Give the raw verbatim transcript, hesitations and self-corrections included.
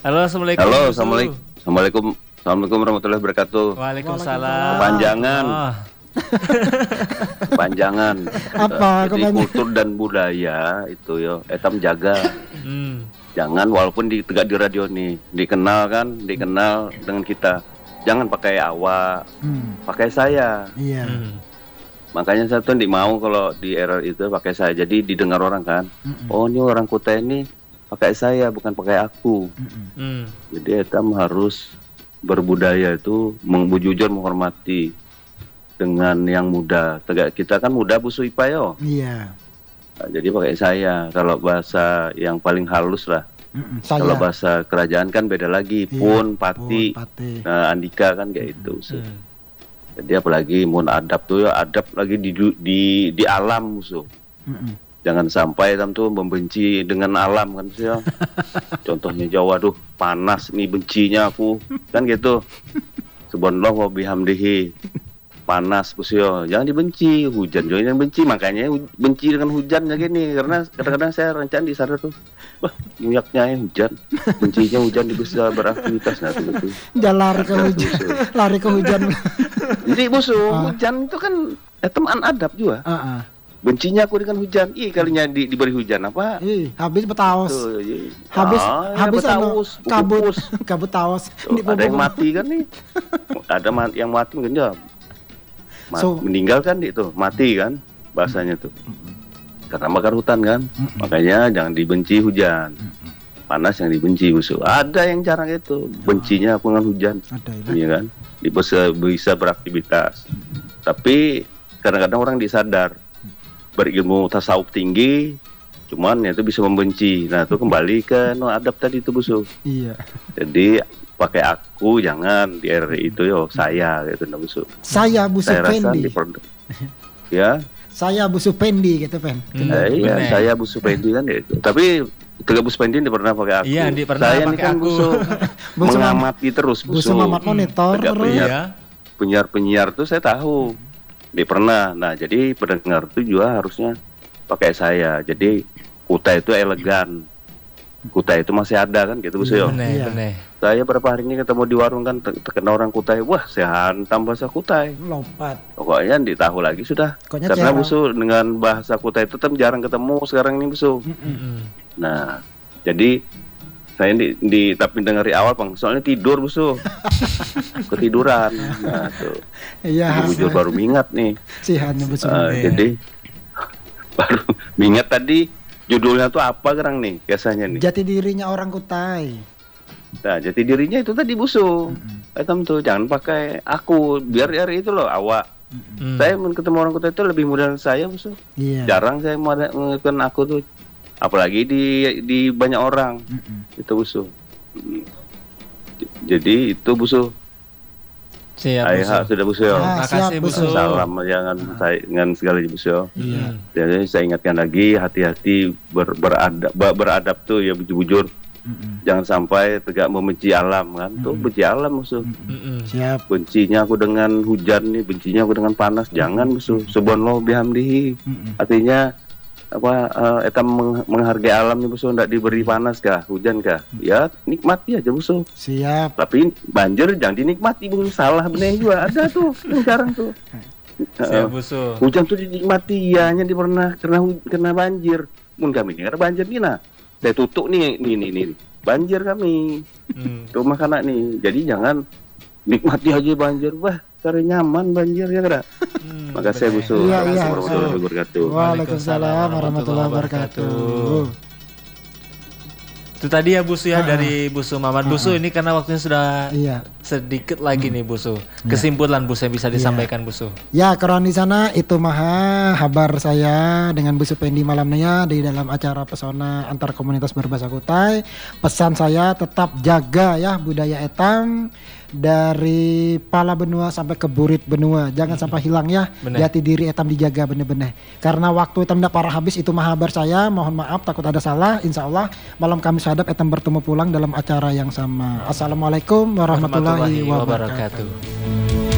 Halo, assalamualaikum. Halo, Busu. assalamualaikum. Assalamualaikum. Assalamualaikum warahmatullahi wabarakatuh. Waalaikumsalam. Kepanjangan. Oh. Kepanjangan. Apa Jadi kepanjangan? kultur dan budaya itu yo, etam jaga. Hmm. Jangan walaupun di tegak di radio nih, dikenal kan, dikenal dengan kita. Jangan pakai awak, Hmm, pakai saya. iya. Hmm. Makanya saya tuh nggak mau kalau di era itu pakai saya. Jadi didengar orang kan. Mm-mm. Oh, ini orang Kutai ini pakai saya bukan pakai aku. Mm-mm. Hmm. Jadi etam harus berbudaya itu mengbujujur menghormati dengan yang muda. Tegak kita kan muda busu ipa yo. Iya. Nah, jadi pakai saya. Kalau bahasa yang paling halus lah. Mm-mm. Kalau Saya. bahasa kerajaan kan beda lagi. Iya. Pun, pati, Pun, pati. nah, Andika kan kayak itu. So. Hmm. Jadi apalagi mun adab tuh ya adab lagi di du- di di alam musuh. Mm-mm. Jangan sampai tam tuh membenci dengan alam kan sih. Contohnya Jawa tuh panas nih bencinya aku kan gitu. Subhanallah wa bihamdihi. Panas busio, jangan dibenci, hujan juga yang benci, makanya hu- benci dengan hujan ya gini, karena kadang-kadang saya rencana di sana tuh, wah minyaknya hujan, bencinya hujan di bisa beraktivitas nah tuh gitu. Jangan lari ke hujan. Lari ke hujan. Jadi busu, Ah. hujan itu kan eh, teman adab juga. Heeh. Bencinya aku dengan hujan, ih kalinya di, diberi hujan apa? Ih, habis betaos. Tuh, iya. Habis Ah, ya, habis anu, betaus, kabut pupus. kabut taos. Tuh, Di ada yang bubuk. mati kan nih, ada ma- yang mati mungkin ya, Ma- So- meninggal kan itu, mati kan bahasanya tuh, karena bakar hutan kan, makanya jangan dibenci hujan, panas yang dibenci musuh. Ada yang jarang itu, bencinya aku dengan hujan, Ada ya. iya kan, Di- bisa bisa beraktivitas, tapi kadang-kadang orang disadar berilmu tasawuf tinggi, cuman ya itu bisa membenci. Nah itu kembali ke no adab tadi itu busu. Iya. Jadi pakai aku jangan di R I itu yo saya gitu nah busu. Saya Busu Saya rasa Pendi. di produk ya, Saya Busu Pendi gitu, Pen. Hmm. eh, iya bener. saya busu pendi kan itu. Tapi tegak busu pendi tidak pernah pakai aku. Iya, dia pernah saya ini pakai kan aku. busu Busu mengamati terus Busu busu. Mamat monitor Tegak terus. penyiar, Iya. penyiar-penyiar tuh saya tahu. Dia pernah. Nah jadi pendengar tuh juga harusnya pakai saya. Jadi Kutai itu elegan. Kutai itu masih ada kan gitu busu yo. Bener, Iya. bener. Saya berapa hari ini ketemu di warung kan te- terkena orang Kutai, wah saya hantam bahasa Kutai. Lompat. Pokoknya ditahu lagi sudah. Pokoknya Karena cerah. busu dengan bahasa Kutai itu tem jarang ketemu sekarang ini busu. Mm-mm. Nah, jadi saya di, di tapi dengar dari awal bang, soalnya tidur busu, ketiduran. Nah tuh, Iya. jujur baru mingat nih. Sihannya Busu. Eh, Iya. Jadi baru mingat tadi judulnya tuh apa kerang nih biasanya nih. Jati dirinya orang Kutai. Nah, jati dirinya itu tadi busu. Etam tuh jangan pakai aku, biar biar itu loh awak. Hmm. Saya men- ketemu orang Kutai itu lebih muda dari saya busu. Iya. Jarang saya mau ada- mengenalkan aku tuh, apalagi di di banyak orang Mm-mm. itu busu. Mm. J- Jadi itu busu. Siap, Ayah Busu. sudah busu ya. Ah, Makasih, siap, Busu. Busu. Salam jangan saya dengan segala busu ya. Iya. Jadi saya ingatkan lagi hati-hati ber, beradab ber- beradab tuh ya bujur-bujur. Mm-mm. Jangan sampai tegak membenci alam kan. Tuh benci alam musuh. Mm-mm. Siap. Bencinya aku dengan hujan nih, bencinya aku dengan panas. Jangan musuh. Subhanallah bihamdihi. Mm-mm. Artinya apa eh, etam meng- menghargai alam nih musuh, ndak diberi panas kah, hujan kah? Ya nikmati aja musuh. Siap. Tapi banjir jangan dinikmati, bu salah bener juga ada tuh yang sekarang tuh. Siap, Eh, Busu. hujan tuh dinikmati, ya hanya di pernah kena hu- kena banjir. Mun kami ini karena banjir nih nah. Saya tutup nih, nih, nih, nih. Banjir kami, Hmm. rumah kanak nih. Jadi jangan nikmati aja banjir. Wah, cari nyaman banjir ya kira. Hmm, Makasih saya bener. Busu. Iya, Makasih iya, warahmatullahi Busu. wabarakatuh. Waalaikumsalam warahmatullahi wabarakatuh. Itu tadi ya Busu ya, Ah. dari Busu Mamat. Busu ini karena waktunya sudah Iya. sedikit lagi nih Busu. Kesimpulan Busu yang bisa disampaikan Busu. Ya, keron di sana itu maha kabar saya dengan Busu Pendi malamnya di dalam acara pesona antar komunitas berbahasa Kutai. Pesan saya tetap jaga ya budaya etam dari pala benua sampai ke burit benua. Jangan sampai hilang ya. Bener. Jati diri etam dijaga bener-bener. Karena waktu etam ndak parah habis itu maha kabar saya. Mohon maaf takut ada salah. Insya Allah malam Kamis hadap etam bertemu pulang dalam acara yang sama. Assalamualaikum warahmatullahi Warahmatullahi wabarakatuh. wabarakatuh.